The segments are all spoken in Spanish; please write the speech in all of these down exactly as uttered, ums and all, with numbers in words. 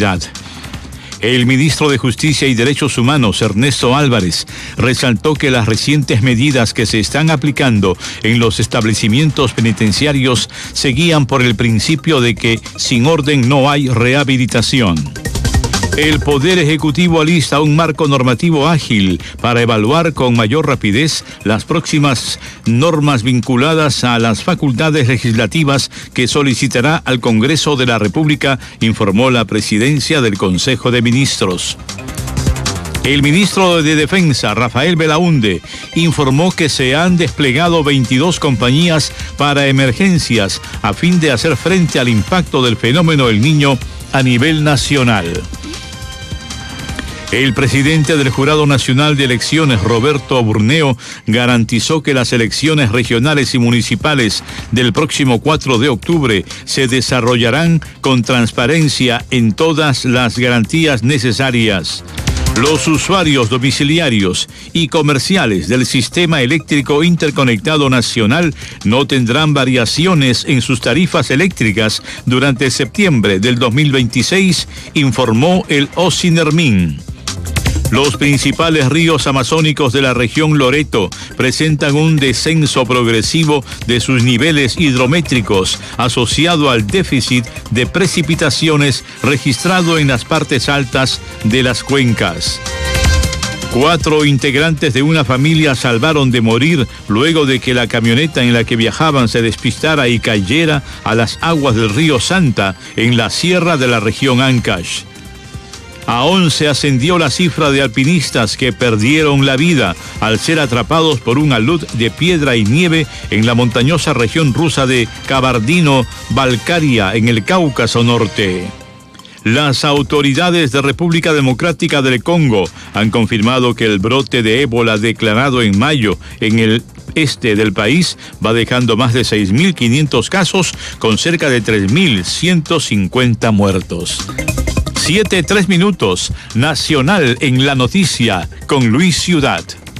seguridad. El ministro de Justicia y Derechos Humanos, Ernesto Álvarez, resaltó que las recientes medidas que se están aplicando en los establecimientos penitenciarios se guían por el principio de que sin orden no hay rehabilitación. El Poder Ejecutivo alista un marco normativo ágil para evaluar con mayor rapidez las próximas normas vinculadas a las facultades legislativas que solicitará al Congreso de la República, informó la Presidencia del Consejo de Ministros. El ministro de Defensa, Rafael Belaúnde, informó que se han desplegado veintidós compañías para emergencias a fin de hacer frente al impacto del fenómeno El Niño a nivel nacional. El presidente del Jurado Nacional de Elecciones, Roberto Burneo, garantizó que las elecciones regionales y municipales del próximo cuatro de octubre se desarrollarán con transparencia en todas las garantías necesarias. Los usuarios domiciliarios y comerciales del Sistema Eléctrico Interconectado Nacional no tendrán variaciones en sus tarifas eléctricas durante septiembre del dos mil veintiséis, informó el OSINERMIN. Los principales ríos amazónicos de la región Loreto presentan un descenso progresivo de sus niveles hidrométricos asociado al déficit de precipitaciones registrado en las partes altas de las cuencas. Cuatro integrantes de una familia salvaron de morir luego de que la camioneta en la que viajaban se despistara y cayera a las aguas del río Santa en la sierra de la región Ancash. A once ascendió la cifra de alpinistas que perdieron la vida al ser atrapados por un alud de piedra y nieve en la montañosa región rusa de Kabardino-Balkaria, en el Cáucaso Norte. Las autoridades de República Democrática del Congo han confirmado que el brote de ébola declarado en mayo en el este del país va dejando más de seis mil quinientos casos con cerca de tres mil ciento cincuenta muertos. Siete, tres minutos, Nacional en la Noticia, con Luis Ciudad.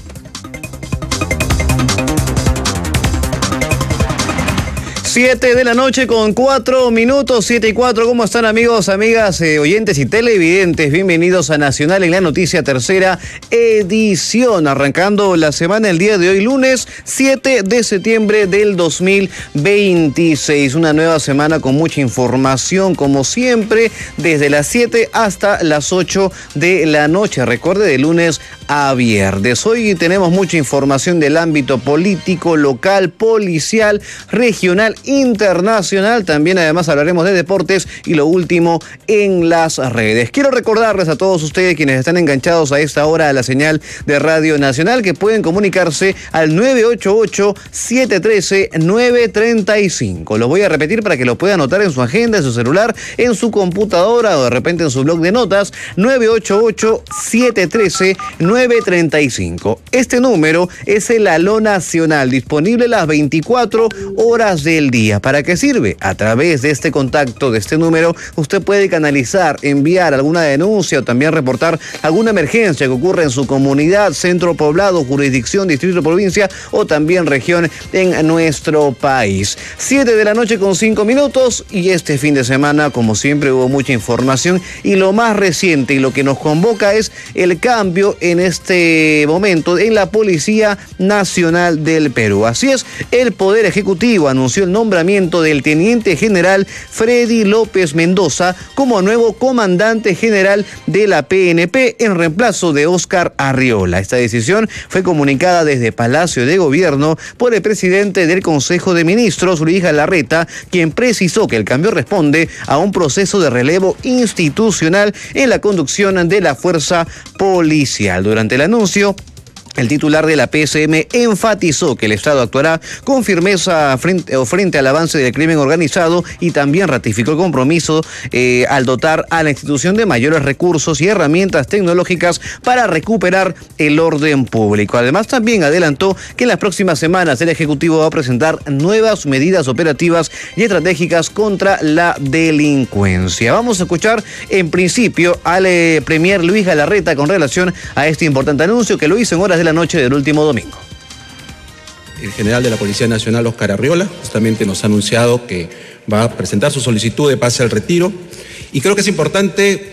Siete de la noche con cuatro minutos, siete y cuatro. ¿Cómo están, amigos, amigas, eh, oyentes y televidentes? Bienvenidos a Nacional en la Noticia, tercera edición. Arrancando la semana el día de hoy, lunes siete de septiembre del dos mil veintiséis. Una nueva semana con mucha información, como siempre, desde las siete hasta las ocho de la noche. Recuerde, de lunes a viernes. Hoy tenemos mucha información del ámbito político, local, policial, regional, internacional. También además hablaremos de deportes y lo último en las redes. Quiero recordarles a todos ustedes quienes están enganchados a esta hora a la señal de Radio Nacional que pueden comunicarse al nueve ocho ocho, siete uno tres, nueve tres cinco. Lo voy a repetir para que lo puedan anotar en su agenda, en su celular, en su computadora o de repente en su blog de notas. Nueve ocho ocho, siete uno tres, nueve tres cinco. Este número es el Aló Nacional, disponible las veinticuatro horas del día. ¿Para qué sirve? A través de este contacto, de este número, usted puede canalizar, enviar alguna denuncia o también reportar alguna emergencia que ocurre en su comunidad, centro poblado, jurisdicción, distrito, provincia o también región en nuestro país. Siete de la noche con cinco minutos y este fin de semana, como siempre, hubo mucha información y lo más reciente y lo que nos convoca es el cambio en este momento en la Policía Nacional del Perú. Así es, el Poder Ejecutivo anunció el nombramiento del Teniente General Freddy López Mendoza como nuevo comandante general de la P N P en reemplazo de Óscar Arriola. Esta decisión fue comunicada desde Palacio de Gobierno por el presidente del Consejo de Ministros, Luis Galarreta, quien precisó que el cambio responde a un proceso de relevo institucional en la conducción de la fuerza policial. Durante el anuncio, el titular de la P S M enfatizó que el Estado actuará con firmeza frente, frente al avance del crimen organizado y también ratificó el compromiso eh, al dotar a la institución de mayores recursos y herramientas tecnológicas para recuperar el orden público. Además, también adelantó que en las próximas semanas el Ejecutivo va a presentar nuevas medidas operativas y estratégicas contra la delincuencia. Vamos a escuchar en principio al eh, Premier Luis Galarreta con relación a este importante anuncio que lo hizo en horas de la noche del último domingo. El general de la Policía Nacional, Óscar Arriola, justamente nos ha anunciado que va a presentar su solicitud de pase al retiro y creo que es importante